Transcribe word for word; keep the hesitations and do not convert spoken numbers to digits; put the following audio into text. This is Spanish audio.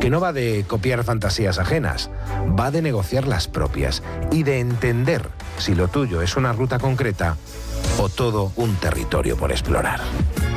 que no va de copiar fantasías ajenas, va de negociar las propias y de entender si lo tuyo es una ruta concreta o todo un territorio por explorar.